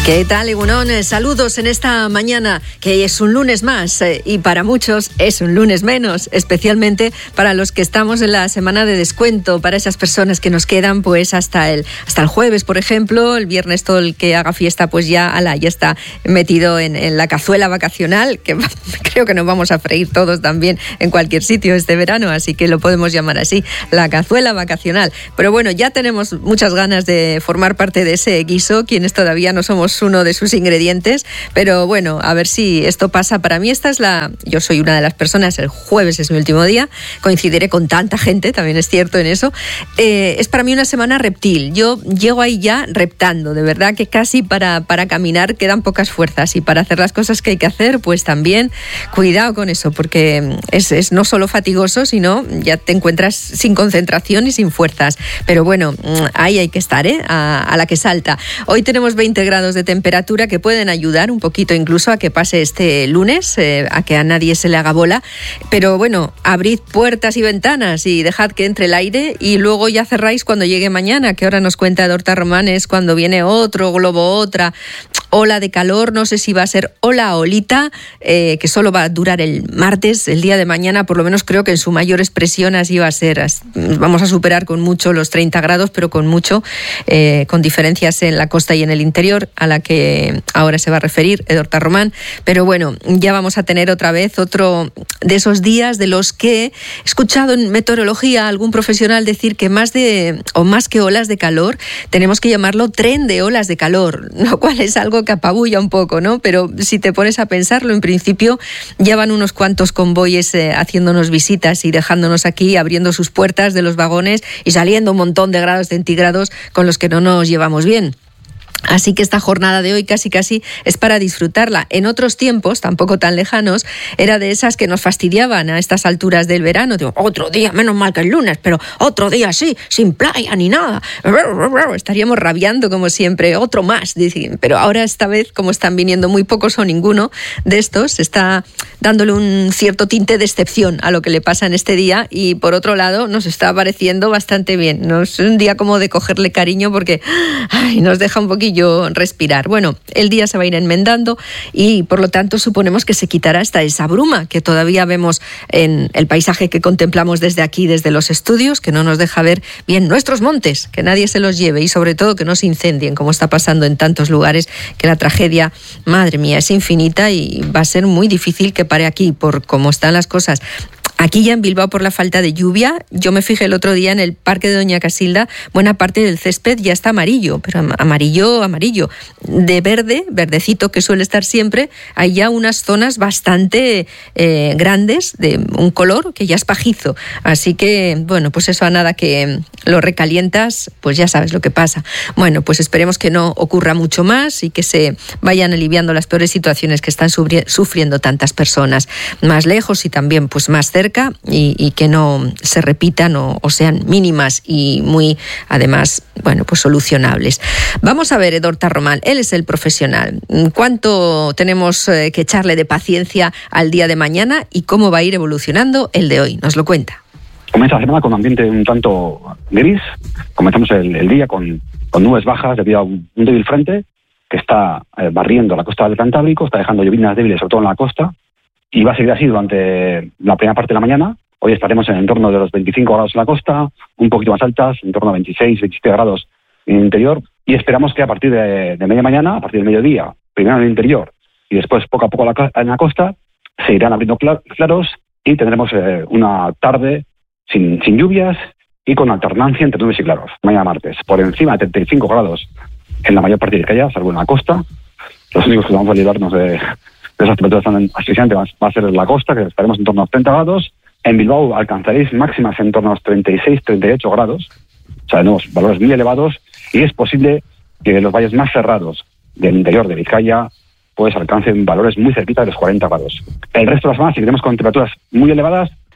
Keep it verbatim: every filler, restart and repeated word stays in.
¿Qué tal, Egunon? Saludos en esta mañana, que es un lunes más eh, y para muchos es un lunes menos, especialmente para los que estamos en la semana de descuento, para esas personas que nos quedan pues hasta el hasta el jueves, por ejemplo. El viernes todo el que haga fiesta pues ya, ala, ya está metido en, en la cazuela vacacional, que creo que nos vamos a freír todos también en cualquier sitio este verano, así que lo podemos llamar así, la cazuela vacacional. Pero bueno, ya tenemos muchas ganas de formar parte de ese guiso, quienes todavía no somos uno de sus ingredientes, pero bueno, a ver si esto pasa. Para mí esta es la... Yo soy una de las personas, el jueves es mi último día, coincidiré con tanta gente, también es cierto en eso. Eh, es para mí una semana reptil. Yo llego ahí ya reptando, de verdad que casi para, para caminar quedan pocas fuerzas y para hacer las cosas que hay que hacer, pues también cuidado con eso, porque es, es no solo fatigoso, sino ya te encuentras sin concentración y sin fuerzas. Pero bueno, ahí hay que estar, ¿eh? A, a la que salta. Hoy tenemos veinte grados de temperatura que pueden ayudar un poquito incluso a que pase este lunes, eh, a que a nadie se le haga bola, pero bueno, abrid puertas y ventanas y dejad que entre el aire y luego ya cerráis cuando llegue mañana, que ahora nos cuenta Dorta Román, es cuando viene otro globo, otra ola de calor. No sé si va a ser ola o olita, eh, que solo va a durar el martes, el día de mañana, por lo menos creo que en su mayor expresión así va a ser. Vamos a superar con mucho los treinta grados, pero con mucho, eh, con diferencias en la costa y en el interior, a la que ahora se va a referir Dorta Román. Pero bueno, ya vamos a tener otra vez otro de esos días de los que he escuchado en meteorología a algún profesional decir que más de o más que olas de calor, tenemos que llamarlo tren de olas de calor, lo cual es algo que apabulla un poco, ¿no? Pero si te pones a pensarlo, en principio ya van unos cuantos convoyes eh, haciéndonos visitas y dejándonos aquí, abriendo sus puertas de los vagones y saliendo un montón de grados centígrados con los que no nos llevamos bien. Así que esta jornada de hoy casi casi es para disfrutarla. En otros tiempos, tampoco tan lejanos, era de esas que nos fastidiaban a estas alturas del verano. Digo, otro día, menos mal que el lunes, pero otro día sí, sin playa ni nada. Estaríamos rabiando como siempre, otro más. Pero ahora esta vez, como están viniendo muy pocos o ninguno de estos, está dándole un cierto tinte de excepción a lo que le pasa en este día y por otro lado nos está pareciendo bastante bien. No es un día como de cogerle cariño porque ay, nos deja un poquito yo respirar. Bueno, el día se va a ir enmendando y por lo tanto suponemos que se quitará hasta esa bruma que todavía vemos en el paisaje que contemplamos desde aquí, desde los estudios, que no nos deja ver bien nuestros montes, que nadie se los lleve y sobre todo que no se incendien, como está pasando en tantos lugares, que la tragedia, madre mía, es infinita y va a ser muy difícil que pare aquí por cómo están las cosas. Aquí ya en Bilbao, por la falta de lluvia, yo me fijé el otro día en el parque de Doña Casilda, buena parte del césped ya está amarillo, pero amarillo, amarillo. De verde, verdecito que suele estar siempre, hay ya unas zonas bastante eh, grandes, de un color que ya es pajizo. Así que, bueno, pues eso a nada que lo recalientas, pues ya sabes lo que pasa. Bueno, pues esperemos que no ocurra mucho más y que se vayan aliviando las peores situaciones que están sufriendo tantas personas más lejos y también pues más cerca. Y, y que no se repitan o, o sean mínimas y muy, además, bueno, pues solucionables. Vamos a ver, Dorta Román, él es el profesional. ¿Cuánto tenemos eh, que echarle de paciencia al día de mañana y cómo va a ir evolucionando el de hoy? Nos lo cuenta. Comienza la semana con un ambiente un tanto gris. Comenzamos el, el día con, con nubes bajas debido a un, un débil frente que está eh, barriendo la costa del Cantábrico, está dejando llovinas débiles, sobre todo en la costa. Y va a seguir así durante la primera parte de la mañana. Hoy estaremos en el entorno de los veinticinco grados en la costa, un poquito más altas, en torno a veintiséis, veintisiete grados en el interior. Y esperamos que a partir de, de media mañana, a partir del mediodía, primero en el interior y después poco a poco la, en la costa, se irán abriendo claros y tendremos eh, una tarde sin, sin lluvias y con alternancia entre nubes y claros. Mañana martes, por encima de treinta y cinco grados en la mayor parte de Vizcaya, salvo en la costa. Los únicos que vamos a librarnos de... de esas temperaturas tan asfixiantes va a ser la costa, que estaremos en torno a los treinta grados. En Bilbao alcanzaréis máximas en torno a los treinta y seis, treinta y ocho grados. O sea, tenemos valores muy elevados y es posible que los valles más cerrados del interior de Vizcaya pues alcancen valores muy cerquita de los cuarenta grados. El resto de la semana seguiremos con temperaturas muy elevadas,